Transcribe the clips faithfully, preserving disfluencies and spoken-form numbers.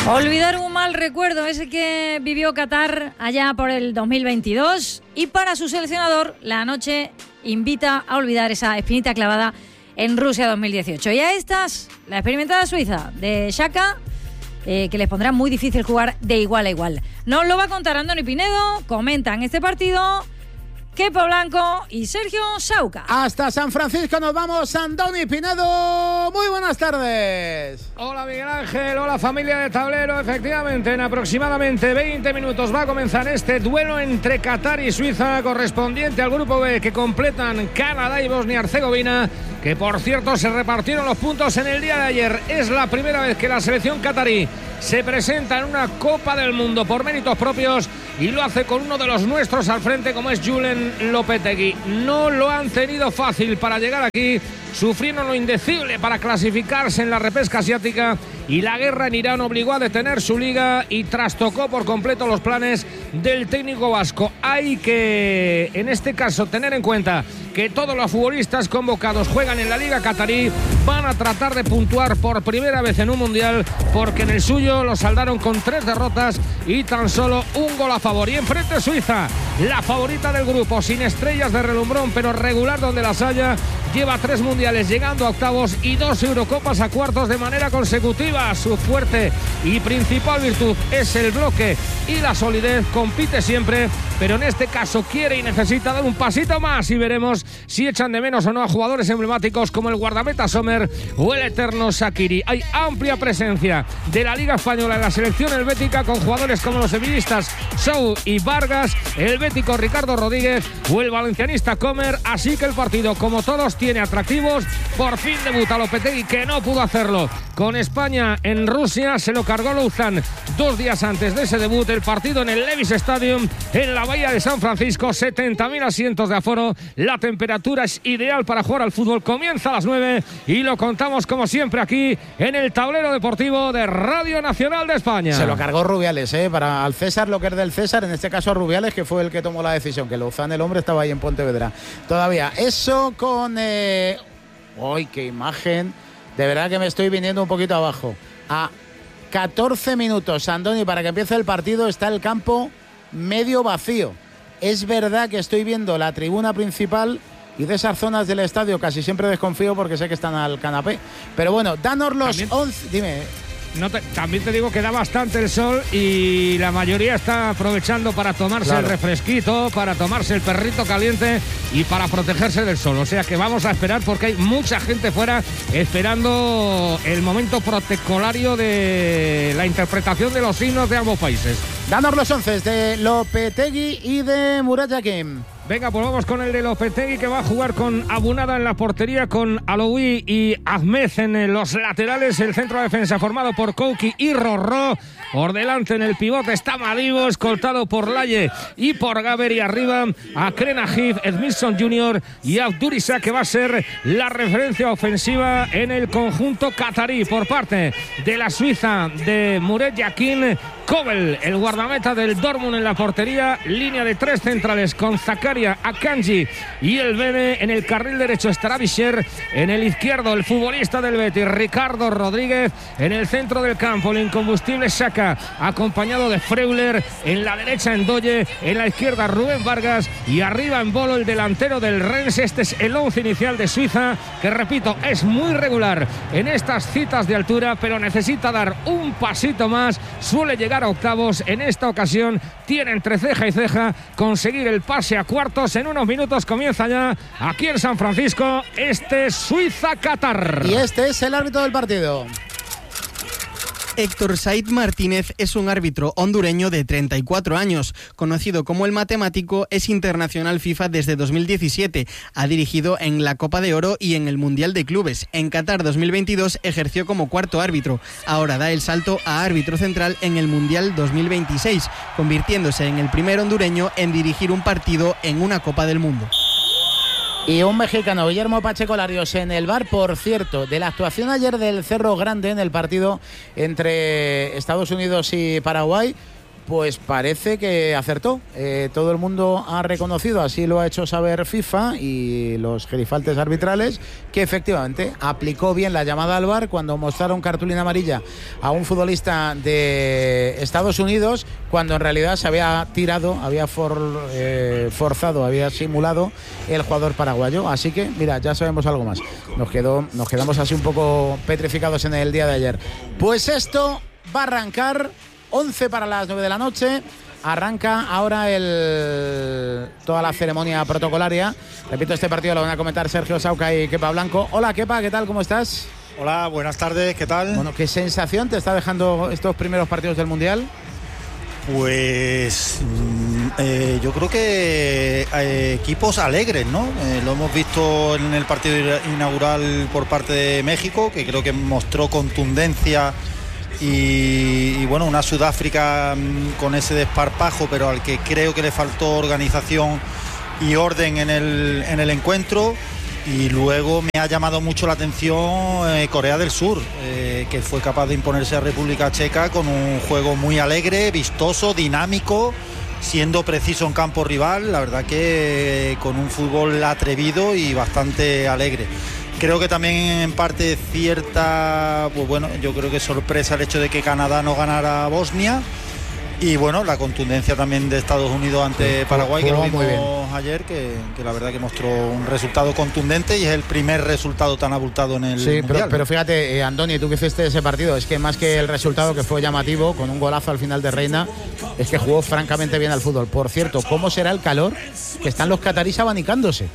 Olvidar un mal recuerdo, ese que vivió Qatar allá por el dos mil veintidós, y para su seleccionador la noche invita a olvidar esa espinita clavada en Rusia dos mil dieciocho. Y a estas, la experimentada Suiza de Xhaka, eh, que les pondrá muy difícil jugar de igual a igual. Nos lo va a contar Andoni Pinedo, comentan este partido Kepa Blanco y Sergio Sauca. Hasta San Francisco nos vamos, Andoni Pinedo. Muy buenas tardes. Hola Miguel Ángel, hola familia de Tablero. Efectivamente, en aproximadamente veinte minutos va a comenzar este duelo entre Qatar y Suiza, correspondiente al grupo B, que completan Canadá y Bosnia-Herzegovina, que por cierto se repartieron los puntos en el día de ayer. Es la primera vez que la selección qatarí se presenta en una Copa del Mundo por méritos propios y lo hace con uno de los nuestros al frente, como es Julen Lopetegui. No lo han tenido fácil para llegar aquí, sufrieron lo indecible para clasificarse en la repesca asiática, y la guerra en Irán obligó a detener su liga y trastocó por completo los planes del técnico vasco. Hay que, en este caso, tener en cuenta que todos los futbolistas convocados juegan en la liga qatarí, van a tratar de puntuar por primera vez en un mundial, porque en el suyo lo saldaron con tres derrotas y tan solo un gol a favor. Y enfrente Suiza, la favorita del grupo, sin estrellas de relumbrón, pero regular donde las haya, lleva tres mundiales llegando a octavos y dos Eurocopas a cuartos de manera consecutiva. Su fuerte y principal virtud es el bloque y la solidez. Compite siempre, pero en este caso quiere y necesita dar un pasito más, y veremos si echan de menos o no a jugadores emblemáticos como el guardameta Sommer o el eterno Shaqiri. Hay amplia presencia de la Liga Española en la selección helvética, con jugadores como los sevillistas Sou y Vargas, el bético Ricardo Rodríguez o el valencianista Comer. Así que el partido, como todos, tiene atractivos. Por fin debuta Lopetegui, que no pudo hacerlo con España en Rusia. Se lo cargó Louzán dos días antes de ese debut. El partido en el Levi's Stadium en la bahía de San Francisco, setenta mil asientos de aforo. La temperatura es ideal para jugar al fútbol. Comienza a las nueve y lo contamos como siempre aquí en el Tablero Deportivo de Radio Nacional de España. Se lo cargó Rubiales, ¿eh? Para al César lo que es del César, en este caso a Rubiales, que fue el que tomó la decisión, que Louzán, el hombre, estaba ahí en Pontevedra todavía. Eso con... Eh... ¡Uy, qué imagen! De verdad que me estoy viniendo un poquito abajo. A catorce minutos, Andoni, para que empiece el partido, está el campo medio vacío. Es verdad que estoy viendo la tribuna principal y de esas zonas del estadio casi siempre desconfío porque sé que están al canapé. Pero bueno, danos los once... Dime... No te, también te digo que da bastante el sol y la mayoría está aprovechando para tomarse claro. el refresquito, para tomarse el perrito caliente y para protegerse del sol. O sea que vamos a esperar, porque hay mucha gente fuera esperando el momento protocolario de la interpretación de los himnos de ambos países. Danos los once de Lopetegui y de Murat Yakin. Venga, pues vamos con el de Lopetegui, que va a jugar con Abunada en la portería, con Aloui y Ahmed en los laterales. El centro de defensa formado por Kouki y Rorró. Por delante en el pivote está Madivo, escoltado por Laye y por Gaber. Y arriba a Krenagif, Edmilson junior y Abdurisa, que va a ser la referencia ofensiva en el conjunto qatarí. Por parte de la Suiza, de Murat Yakin, Kobel, el guardameta del Dortmund en la portería. Línea de tres centrales con Zakaria, Akanji y el Bene. En el carril derecho estará Bisher. En el izquierdo, el futbolista del Betis, Ricardo Rodríguez. En el centro del campo, el incombustible Xhaka, acompañado de Freuler. En la derecha, Ndoye. En la izquierda, Rubén Vargas. Y arriba, en Bolo, el delantero del Rennes. Este es el once inicial de Suiza, que, repito, es muy regular en estas citas de altura, pero necesita dar un pasito más. Suele llegar a octavos. En esta ocasión tiene entre ceja y ceja conseguir el pase a cuartos. En unos minutos comienza ya aquí en San Francisco este Suiza-Qatar. Y este es el árbitro del partido. Héctor Said Martínez es un árbitro hondureño de treinta y cuatro años. Conocido como el Matemático, es internacional FIFA desde dos mil diecisiete. Ha dirigido en la Copa de Oro y en el Mundial de Clubes. En Qatar dos mil veintidós ejerció como cuarto árbitro. Ahora da el salto a árbitro central en el Mundial dos mil veintiséis, convirtiéndose en el primer hondureño en dirigir un partido en una Copa del Mundo. Y un mexicano, Guillermo Pacheco Larios, en el bar, por cierto, de la actuación ayer del Cerro Grande en el partido entre Estados Unidos y Paraguay. pues parece que acertó. Eh, todo el mundo ha reconocido, así lo ha hecho saber FIFA y los gerifaltes arbitrales, que efectivamente aplicó bien la llamada al V A R cuando mostraron cartulina amarilla a un futbolista de Estados Unidos, cuando en realidad se había tirado, había for, eh, forzado, había simulado el jugador paraguayo. Así que, mira, ya sabemos algo más. Nos, quedó, nos quedamos así un poco petrificados en el día de ayer. Pues esto va a arrancar. once para las nueve de la noche. Arranca ahora el toda la ceremonia protocolaria. Repito, este partido lo van a comentar Sergio Sauca y Kepa Blanco. Hola, Kepa, ¿qué tal? ¿Cómo estás? Hola, buenas tardes, ¿qué tal? Bueno, ¿qué sensación te está dejando estos primeros partidos del Mundial? Pues eh, yo creo que eh, equipos alegres, ¿no? Eh, lo hemos visto en el partido inaugural por parte de México, que creo que mostró contundencia. Y, y bueno, una Sudáfrica mmm, con ese desparpajo, pero al que creo que le faltó organización y orden en el, en el encuentro. Y luego me ha llamado mucho la atención eh, Corea del Sur, eh, que fue capaz de imponerse a República Checa con un juego muy alegre, vistoso, dinámico, siendo preciso en campo rival. La verdad que eh, con un fútbol atrevido y bastante alegre. Creo que también en parte cierta, pues bueno, yo creo que sorpresa el hecho de que Canadá no ganara a Bosnia. Y bueno, la contundencia también de Estados Unidos ante sí, Paraguay, que lo vimos ayer, que, que la verdad que mostró un resultado contundente y es el primer resultado tan abultado en el sí, Mundial. Pero, pero fíjate, eh, Andoni, tú que hiciste ese partido, es que más que el resultado, que fue llamativo, con un golazo al final de Reina, es que jugó francamente bien al fútbol. Por cierto, ¿cómo será el calor que están los catarís abanicándose?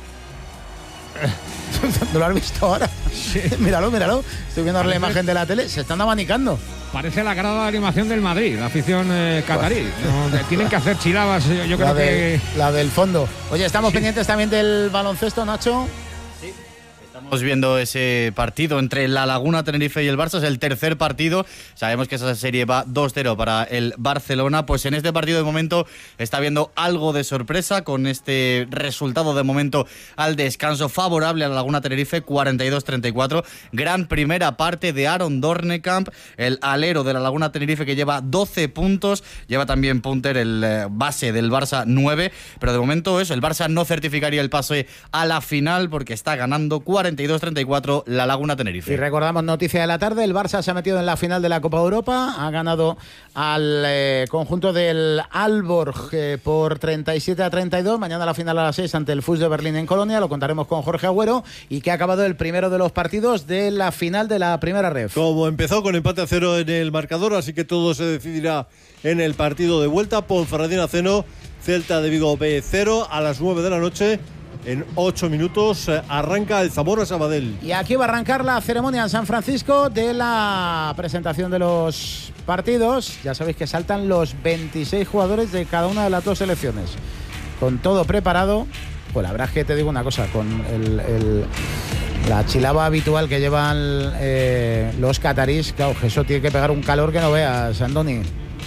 ¿No lo has visto ahora? Sí. Míralo, míralo. Estoy viendo la imagen de la tele. Se están abanicando. Parece la grada de animación del Madrid, la afición eh, catarí. No, tienen que hacer chilabas, yo, yo creo la de, que... La del fondo. Oye, estamos sí. pendientes también del baloncesto, Nacho. Sí. Estamos viendo ese partido entre la Laguna Tenerife y el Barça, es el tercer partido. Sabemos que esa serie va dos cero para el Barcelona. Pues en este partido de momento está habiendo algo de sorpresa con este resultado de momento al descanso favorable a la Laguna Tenerife, cuarenta y dos treinta y cuatro. Gran primera parte de Aaron Dornekamp, el alero de la Laguna Tenerife, que lleva doce puntos. Lleva también Punter, el eh, base del Barça, nueve. Pero de momento eso, el Barça no certificaría el pase a la final porque está ganando cuarenta y dos treinta y cuatro la Laguna Tenerife. Y recordamos, noticia de la tarde, el Barça se ha metido en la final de la Copa Europa, ha ganado al eh, conjunto del Aalborg eh, por treinta y siete a treinta y dos, mañana la final a las seis ante el F U S de Berlín en Colonia, lo contaremos con Jorge Agüero, y que ha acabado el primero de los partidos de la final de la primera ref. Como empezó con empate a cero en el marcador, así que todo se decidirá en el partido de vuelta. Ponferradina cero, Celta de Vigo B cero, a las nueve de la noche. En ocho minutos eh, arranca el Zamora Sabadell. Y aquí va a arrancar la ceremonia en San Francisco de la presentación de los partidos. Ya sabéis que saltan los veintiséis jugadores de cada una de las dos selecciones. Con todo preparado. Pues la verdad es que te digo una cosa, con el, el, la chilaba habitual que llevan eh, los catarís, claro, que eso tiene que pegar un calor que no veas, Andoni.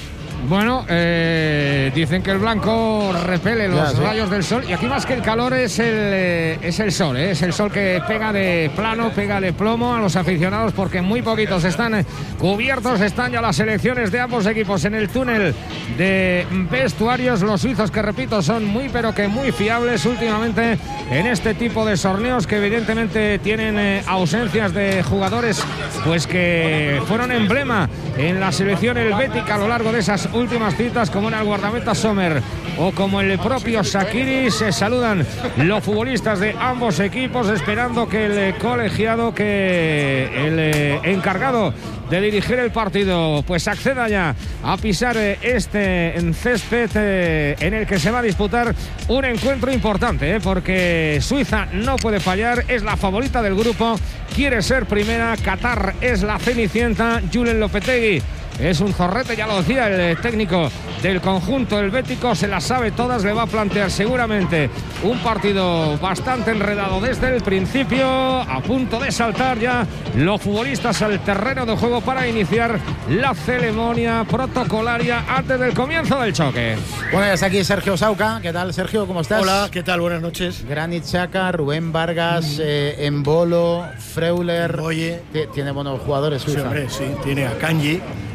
Bueno, eh, dicen que el blanco repele los ya, sí. rayos del sol, y aquí más que el calor es el, eh, es el sol, ¿eh? Es el sol que pega de plano, pega de plomo a los aficionados, porque muy poquitos están cubiertos. Están ya las selecciones de ambos equipos en el túnel de vestuarios. Los suizos, que repito, son muy pero que muy fiables últimamente en este tipo de torneos, que evidentemente tienen eh, ausencias de jugadores pues que fueron emblema en la selección helvética a lo largo de esas últimas citas, como en el guardameta Sommer o como el propio Shaqiri. Se saludan los futbolistas de ambos equipos, esperando que el colegiado, que el eh, encargado de dirigir el partido, pues acceda ya a pisar este césped eh, en el que se va a disputar un encuentro importante, eh, porque Suiza no puede fallar, es la favorita del grupo, quiere ser primera. Qatar es la cenicienta. Julen Lopetegui es un zorrete, ya lo decía el técnico del conjunto helvético, se las sabe todas, le va a plantear seguramente un partido bastante enredado desde el principio, a punto de saltar ya los futbolistas al terreno de juego para iniciar la ceremonia protocolaria antes del comienzo del choque. Bueno, ya está aquí Sergio Sauca. ¿Qué tal, Sergio? ¿Cómo estás? Hola, ¿qué tal? Buenas noches. Granit Xhaka, Rubén Vargas, mm. eh, Embolo, Freuler. Oye, tiene buenos jugadores, Suiza. Sí, hombre, sí, tiene a Kanji.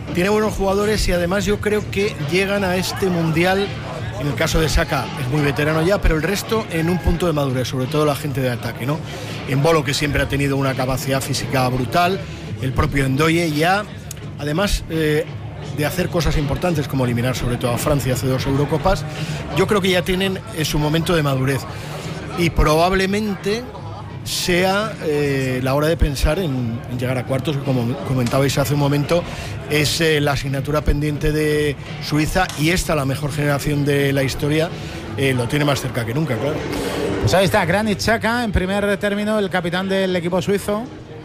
tiene buenos jugadores y además yo creo que llegan a este mundial, en el caso de Saka es muy veterano ya, pero el resto en un punto de madurez, sobre todo la gente de ataque, ¿no? Embolo, que siempre ha tenido una capacidad física brutal, el propio Ndoye ya, además eh, de hacer cosas importantes como eliminar sobre todo a Francia hace dos Eurocopas, yo creo que ya tienen eh, su momento de madurez y probablemente sea eh, la hora de pensar en, en llegar a cuartos, que como comentabais hace un momento es eh, la asignatura pendiente de Suiza, y esta, la mejor generación de la historia, eh, lo tiene más cerca que nunca, claro. Pues ahí está Granit Xhaka, en primer término el capitán del equipo suizo.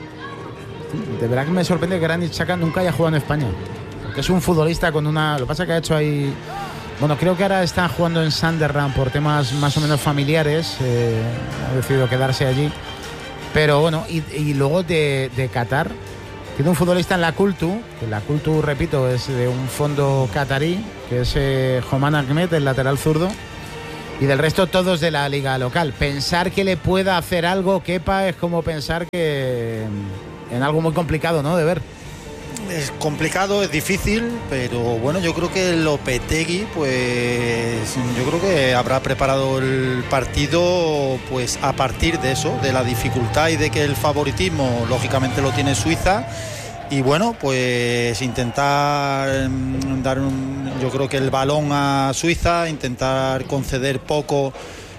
De verdad que me sorprende que Granit Xhaka nunca haya jugado en España, porque es un futbolista con una... Lo que pasa es que ha hecho ahí... Bueno, creo que ahora está jugando en Sunderland por temas más o menos familiares, eh, ha decidido quedarse allí. Pero bueno, y, y luego de, de Qatar, tiene un futbolista en la Cultu, que la Cultu, repito, es de un fondo catarí, que es eh, Homan Ahmed, el lateral zurdo, y del resto todos de la liga local. Pensar que le pueda hacer algo Kepa es como pensar que en algo muy complicado, ¿no?, de ver. Es complicado, es difícil, pero bueno, yo creo que Lopetegui, pues yo creo que habrá preparado el partido pues a partir de eso, de la dificultad y de que el favoritismo lógicamente lo tiene Suiza, y bueno, pues intentar dar un, yo creo que el balón a Suiza, intentar conceder poco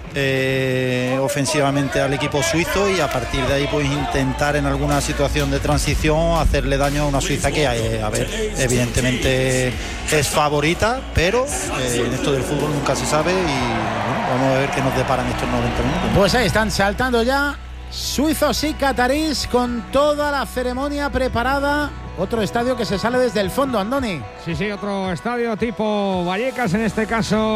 Eh, ofensivamente al equipo suizo, y a partir de ahí pues intentar en alguna situación de transición hacerle daño a una Suiza que eh, a ver, evidentemente es favorita, pero eh, en esto del fútbol nunca se sabe, y bueno, vamos a ver qué nos deparan estos noventa minutos. Pues ahí están saltando ya suizos y catarís con toda la ceremonia preparada. Otro estadio que se sale desde el fondo, Andoni. Sí, sí, otro estadio tipo Vallecas, en este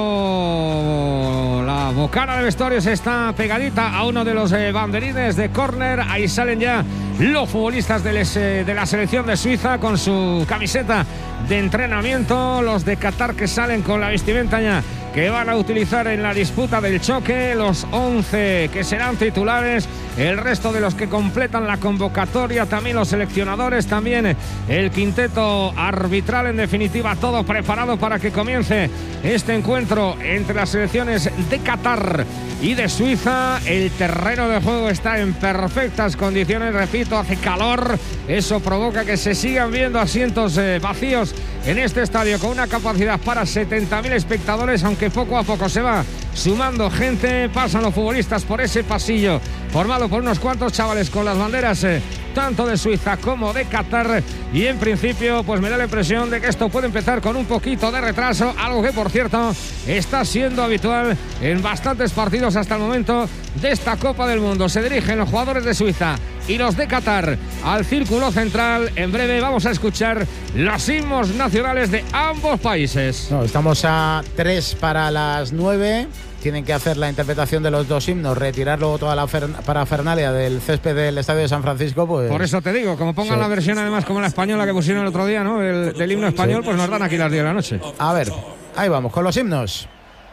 caso la bocana de vestuarios está pegadita a uno de los eh, banderines de córner. Ahí salen ya los futbolistas de, les, eh, de la selección de Suiza con su camiseta de entrenamiento, los de Qatar que salen con la vestimenta ya que van a utilizar en la disputa del choque, los once que serán titulares, el resto de los que completan la convocatoria, también los seleccionadores, también el quinteto arbitral, en definitiva todo preparado para que comience este encuentro entre las selecciones de Qatar y de Suiza. El terreno de juego está en perfectas condiciones, repito, hace calor, eso provoca que se sigan viendo asientos eh, vacíos en este estadio con una capacidad para setenta mil espectadores, aunque poco a poco se va sumando gente. Pasan los futbolistas por ese pasillo formado por unos cuantos chavales con las banderas eh, tanto de Suiza como de Qatar, y en principio pues me da la impresión de que esto puede empezar con un poquito de retraso, algo que por cierto está siendo habitual en bastantes partidos hasta el momento de esta Copa del Mundo. Se dirigen los jugadores de Suiza y los de Qatar al círculo central. En breve vamos a escuchar los himnos nacionales de ambos países. No, estamos a tres para las nueve. Tienen que hacer la interpretación de los dos himnos, retirar luego toda la parafernalia del césped del Estadio de San Francisco. Pues por eso te digo, como pongan sí. la versión además como la española que pusieron el otro día, ¿no? El, del himno español, sí. pues nos dan aquí las diez de la noche. A ver, ahí vamos con los himnos.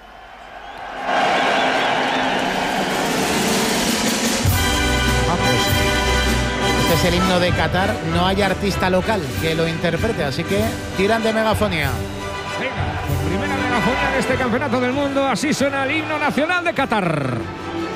Este es el himno de Qatar, no hay artista local que lo interprete, así que tiran de megafonía. Venga, pues primera megafonía de este campeonato del mundo, así suena el himno nacional de Qatar.